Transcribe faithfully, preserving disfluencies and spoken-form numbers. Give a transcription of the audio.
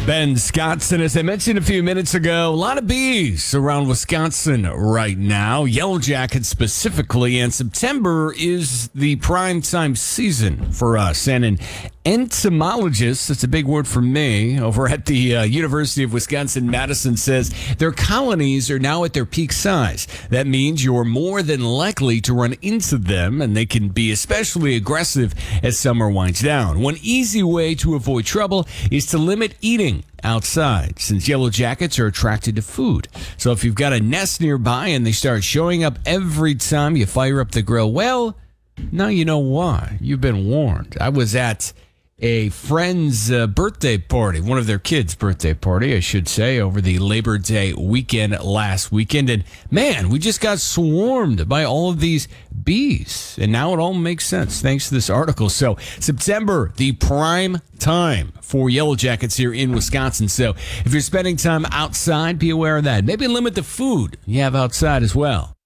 Ben Scottson, as I mentioned a few minutes ago, a lot of bees around Wisconsin right now, Yellow Jackets specifically, and September is the prime time season for us. And an entomologist, that's a big word for me, over at the uh, University of Wisconsin-Madison says their colonies are now at their peak size. That means you're more than likely to run into them, and they can be especially aggressive as summer winds down. One easy way to avoid trouble is to limit eating outside, since yellow jackets are attracted to food. So if you've got a nest nearby and they start showing up every time you fire up the grill, well, now you know why. You've been warned. I was at a friend's uh, birthday party, one of their kids' birthday party, I should say, over the Labor Day weekend last weekend. And man, we just got swarmed by all of these bees. And now it all makes sense thanks to this article. So September, the prime time for yellow jackets here in Wisconsin. So if you're spending time outside, be aware of that. Maybe limit the food you have outside as well.